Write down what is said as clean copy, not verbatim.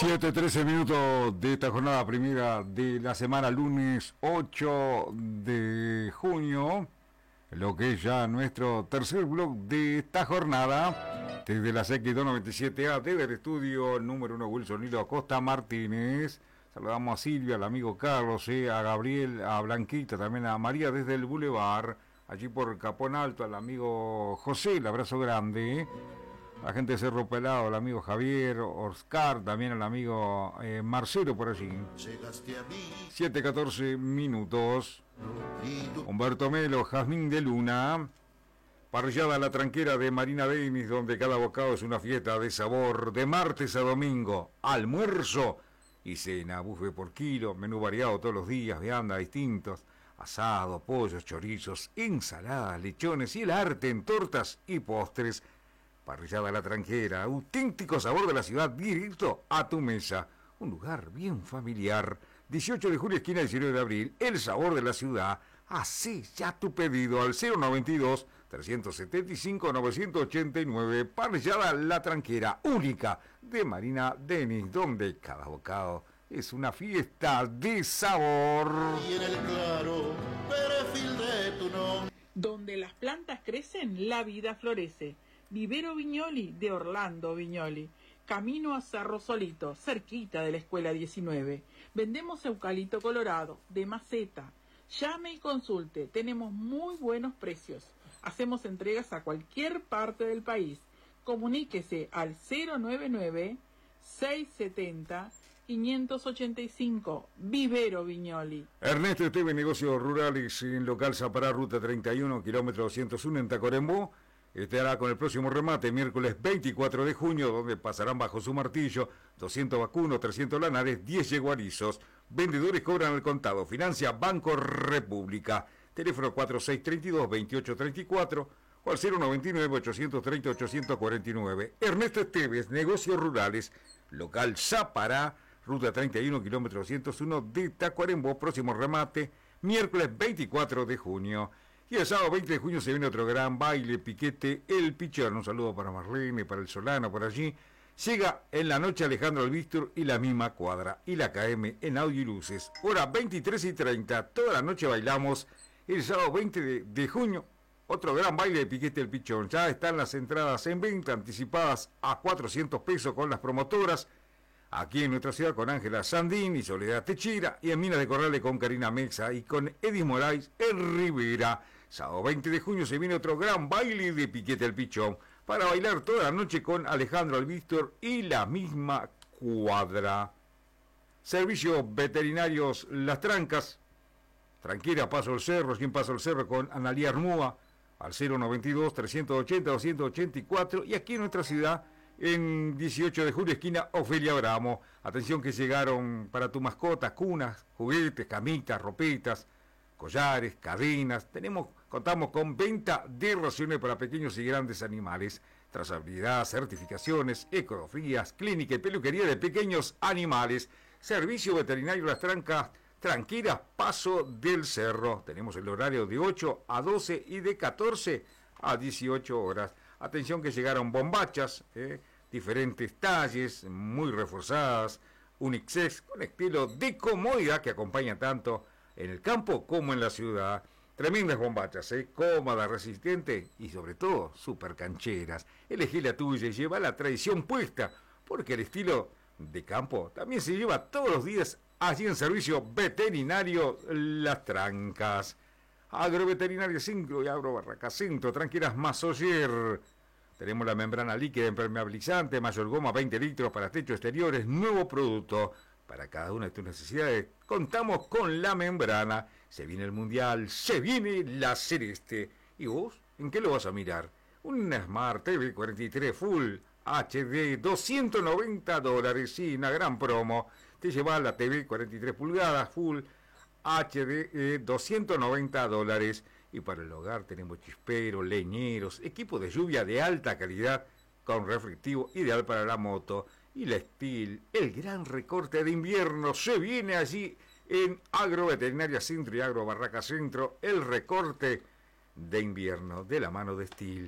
7:13 de esta jornada primera de la semana, lunes 8 de junio, lo que es ya nuestro tercer blog de esta jornada, desde la X297A, desde el estudio número 1 Wilson Hilo Acosta Martínez. Saludamos a Silvia, al amigo Carlos, a Gabriel, a Blanquita, también a María desde el Boulevard, allí por Capón Alto, al amigo José, el abrazo grande. La gente de Cerro Pelado, el amigo Javier, Oscar, también el amigo Marcelo por allí. 7:14. Humberto Melo, Jazmín de Luna. Parrillada La Tranquera de Marina Denis, donde cada bocado es una fiesta de sabor. De martes a domingo, almuerzo y cena, buffet por kilo, menú variado todos los días, viandas distintos, asado, pollos, chorizos, ensaladas, lechones y el arte en tortas y postres. Parrillada La Tranquera, auténtico sabor de la ciudad directo a tu mesa. Un lugar bien familiar. 18 de julio, esquina 19 de abril. El sabor de la ciudad. Hacé ya tu pedido al 092-375-989. Parrillada La Tranquera, única de Marina Denis, donde cada bocado es una fiesta de sabor. Y en el claro perfil de tu nombre, donde las plantas crecen, la vida florece. Vivero Viñoli de Orlando Viñoli. Camino a Cerro Solito, cerquita de la Escuela 19. Vendemos eucalipto colorado, de maceta. Llame y consulte, tenemos muy buenos precios. Hacemos entregas a cualquier parte del país. Comuníquese al 099-670-585. Vivero Viñoli. Ernesto Esteve, Negocios Rurales, en local Zapará, ruta 31, kilómetro 201 en Tacuarembó. Estará con el próximo remate, miércoles 24 de junio, donde pasarán bajo su martillo 200 vacunos, 300 lanares, 10 yeguarizos. Vendedores cobran al contado. Financia Banco República. Teléfono 4632-2834 o al 099-830-849. Ernesto Esteves, Negocios Rurales, local Zapará, ruta 31, kilómetro 201 de Tacuarembó. Próximo remate, miércoles 24 de junio. Y el sábado 20 de junio se viene otro gran baile, piquete, El Pichón. Un saludo para Marlene, para el Solano, por allí. Llega en la noche Alejandro Albistur y la misma cuadra. Y la KM en audio y luces. Hora 23:30. Toda la noche bailamos. El sábado 20 de junio, otro gran baile de piquete, El Pichón. Ya están las entradas en venta, anticipadas a 400 pesos con las promotoras. Aquí en nuestra ciudad con Ángela Sandín y Soledad Techira. Y en Minas de Corrales con Karina Mexa y con Edith Moraes en Rivera. Sábado 20 de junio se viene otro gran baile de piquete, El Pichón, para bailar toda la noche con Alejandro Albistor y la misma cuadra. Servicios veterinarios Las Trancas. Tranquila, Paso el Cerro, ¿quién Paso el Cerro? Con Analía Armúa, al 092-380-284. Y aquí en nuestra ciudad, en 18 de julio, esquina Ofelia Bramo. Atención que llegaron para tu mascota, cunas, juguetes, camitas, ropetas, collares, cadenas. Contamos con venta de raciones para pequeños y grandes animales, trazabilidad, certificaciones, ecografías, clínica y peluquería de pequeños animales. Servicio veterinario Las Trancas, Tranquilas, Paso del Cerro. Tenemos el horario de 8 a 12 y de 14 a 18 horas. Atención que llegaron bombachas, diferentes talles, muy reforzadas, unisex, con estilo de comodidad que acompaña tanto en el campo como en la ciudad. Tremendas bombachas, cómodas, resistentes y sobre todo súper cancheras. Elegí la tuya y lleva la tradición puesta, porque el estilo de campo también se lleva todos los días allí en Servicio Veterinario Las Trancas. Agroveterinaria Centro y Agrobarraca Centro, Tranquilas Masoyer. Tenemos la membrana líquida impermeabilizante, mayor goma, 20 litros para techos exteriores, nuevo producto. Para cada una de tus necesidades, contamos con la membrana. Se viene el Mundial, se viene la Celeste. ¿Y vos? ¿En qué lo vas a mirar? Una Smart TV 43 Full HD, $290. Sí, una gran promo. Te lleva la TV 43 pulgadas Full HD, $290. Y para el hogar tenemos chisperos, leñeros, equipo de lluvia de alta calidad con reflectivo ideal para la moto. Y la Steel, el gran recorte de invierno, se viene allí en Agroveterinaria Centro y Agrobarraca Centro, el recorte de invierno de la mano de Steel.